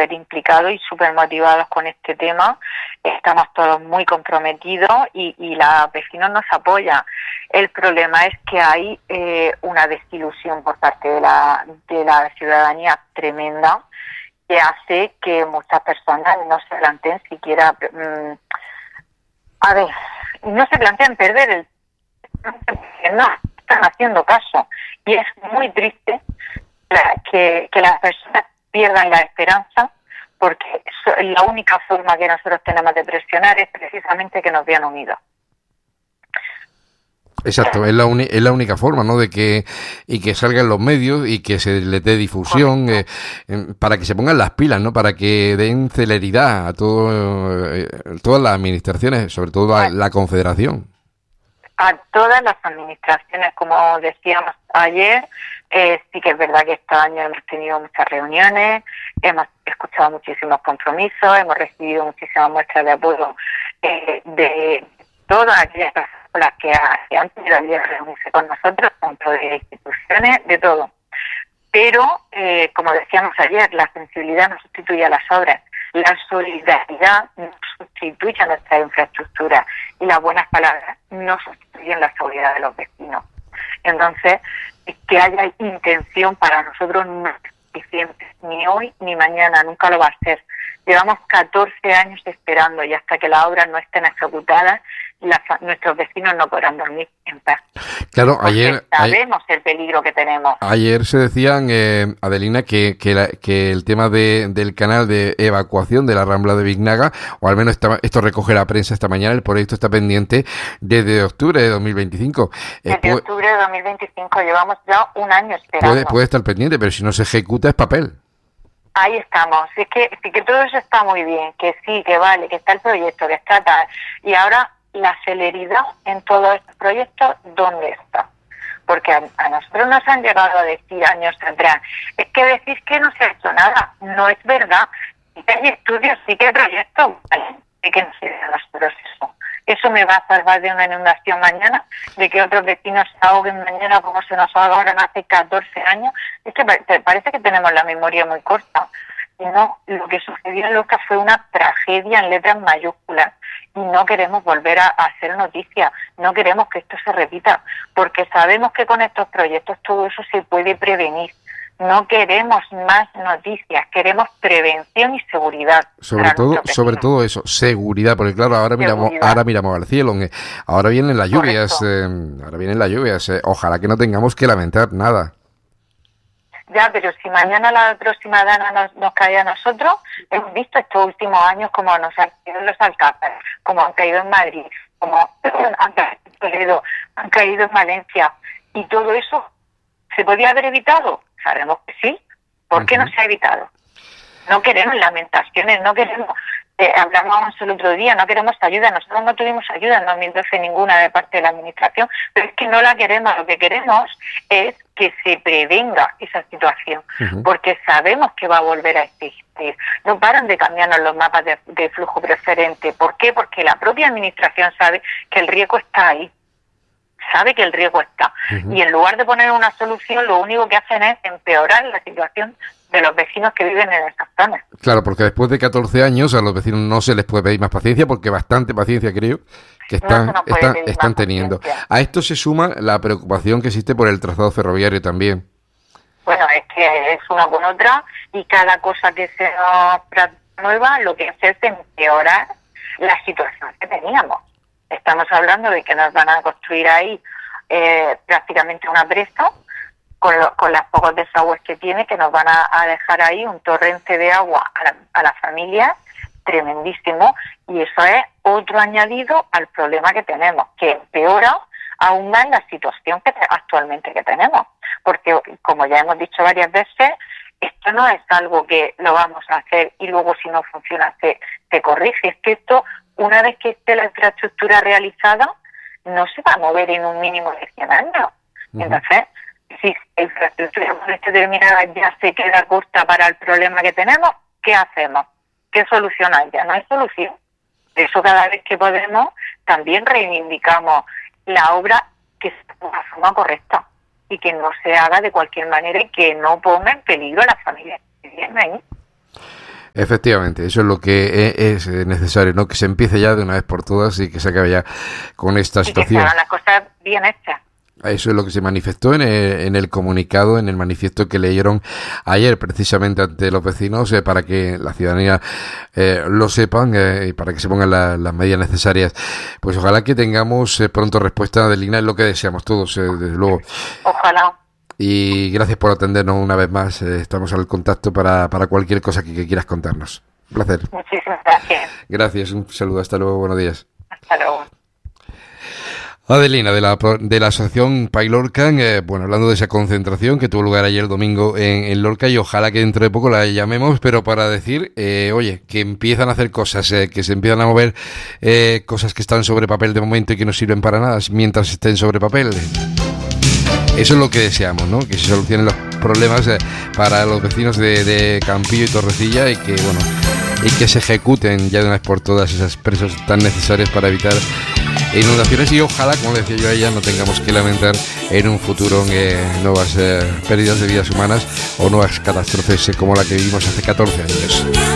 súper implicados y súper motivados con este tema. Estamos todos muy comprometidos y los vecinos nos apoyan. El problema es que hay una desilusión por parte de la ciudadanía tremenda, que hace que muchas personas no se planteen siquiera, no se plantean perder no están haciendo caso. Y es muy triste que las personas pierdan la esperanza, porque la única forma que nosotros tenemos de presionar es precisamente que nos vean unidos. Exacto, es la única forma, ¿no? De que salgan los medios y que se les dé difusión, para que se pongan las pilas, ¿no? Para que den celeridad a todas las administraciones, sobre todo a la Confederación. A todas las administraciones, como decíamos ayer, sí que es verdad que este año hemos tenido muchas reuniones, hemos escuchado muchísimos compromisos, hemos recibido muchísimas muestras de apoyo de todas aquellas personas que han tenido el día de reunirse con nosotros, tanto de instituciones, de todo. Pero, como decíamos ayer, la sensibilidad no sustituye a las obras, la solidaridad no sustituye a nuestra infraestructura y las buenas palabras no sustituyen la seguridad de los vecinos. Entonces, que haya intención para nosotros no es suficiente, ni hoy ni mañana, nunca lo va a ser. Llevamos 14 años esperando y hasta que las obras no estén ejecutadas, nuestros vecinos no podrán dormir en paz. Claro, ayer sabemos el peligro que tenemos. Ayer se decían, Adelina, que el tema del canal de evacuación de la Rambla de Biznaga, o al menos esto recoge la prensa esta mañana, el proyecto está pendiente desde octubre de 2025. Desde octubre de 2025, llevamos ya un año esperando. Puede estar pendiente, pero si no se ejecuta es papel. Ahí estamos. Es que todo eso está muy bien, que sí, que vale, que está el proyecto, que está tal. Y ahora la celeridad en todos estos proyectos, ¿dónde está? Porque a nosotros nos han llegado a decir años atrás, es que decís que no se ha hecho nada. No es verdad. Sí que hay estudios, sí que hay proyectos, ¿vale? Sí que no se da a nosotros eso. ¿Eso me va a salvar de una inundación mañana? ¿De que otros vecinos se ahoguen mañana como se nos ahogaron hace 14 años? Es que parece que tenemos la memoria muy corta. Y no, lo que sucedió en Lorca fue una tragedia en letras mayúsculas. Y no queremos volver a hacer noticias, no queremos que esto se repita, porque sabemos que con estos proyectos todo eso se puede prevenir. No queremos más noticias, queremos prevención y seguridad. Sobre todo eso, seguridad, porque claro, ahora miramos al cielo, ahora vienen las lluvias, ojalá que no tengamos que lamentar nada. Ya, pero si mañana la próxima dana nos cae a nosotros, hemos visto estos últimos años como nos han caído en los Alcázares, como han caído en Madrid, como han caído en Toledo, han caído en Valencia, y todo eso ¿se podía haber evitado? Sabemos que sí. ¿Por qué no se ha evitado? No queremos lamentaciones, no queremos, hablamos el otro día, no queremos ayuda. Nosotros no tuvimos ayuda en 2012 ninguna de parte de la administración, pero es que no la queremos. Lo que queremos es que se prevenga esa situación, porque sabemos que va a volver a existir. No paran de cambiarnos los mapas de flujo preferente. ¿Por qué? Porque la propia administración sabe que el riesgo está ahí. Sabe que el riesgo está. Y en lugar de poner una solución, lo único que hacen es empeorar la situación de los vecinos que viven en esas zonas. Claro, porque después de 14 años a los vecinos no se les puede pedir más paciencia, porque bastante paciencia creo que están teniendo. A esto se suma la preocupación que existe por el trazado ferroviario también. Bueno, es que es una con otra y cada cosa que se nos nueva lo que hace es empeorar la situación que teníamos. Estamos hablando de que nos van a construir ahí prácticamente una presa con las pocos desagües que tiene, que nos van a dejar ahí un torrente de agua a las familias tremendísimo, y eso es otro añadido al problema que tenemos, que empeora aún más la situación actualmente que tenemos, porque como ya hemos dicho varias veces, esto no es algo que lo vamos a hacer y luego si no funciona se corrige. Es que esto, una vez que esté la infraestructura realizada, no se va a mover en un mínimo de 100 años. Entonces, si la infraestructura determinada ya se queda corta para el problema que tenemos, ¿qué hacemos? ¿Qué solución hay? Ya no hay solución. De eso, cada vez que podemos, también reivindicamos la obra que se haga de una forma correcta y que no se haga de cualquier manera y que no ponga en peligro a las familias que viven ahí. Efectivamente, eso es lo que es necesario, ¿no? Que se empiece ya de una vez por todas y que se acabe ya con esta situación. Y que se hagan las cosas bien hechas. Eso es lo que se manifestó en el comunicado, en el manifiesto que leyeron ayer precisamente ante los vecinos, para que la ciudadanía lo sepan y para que se pongan las medidas necesarias. Pues ojalá que tengamos pronto respuesta, Adelina, es lo que deseamos todos, desde luego. Ojalá. Y gracias por atendernos una vez más. Estamos al contacto para cualquier cosa que quieras contarnos. Un placer. Muchísimas gracias. Gracias, un saludo, hasta luego, buenos días. Hasta luego. Adelina, de la asociación PAI Lorca, bueno, hablando de esa concentración que tuvo lugar ayer domingo en Lorca, y ojalá que dentro de poco la llamemos, pero para decir, oye, que empiezan a hacer cosas, que se empiezan a mover cosas que están sobre papel de momento y que no sirven para nada mientras estén sobre papel. Eso es lo que deseamos, ¿no? Que se solucionen los problemas para los vecinos de Campillo y Torrecilla y que, bueno, y que se ejecuten ya de una vez por todas esas presas tan necesarias para evitar inundaciones y ojalá, como le decía yo a ella, no tengamos que lamentar en un futuro nuevas pérdidas de vidas humanas o nuevas catástrofes como la que vivimos hace 14 años.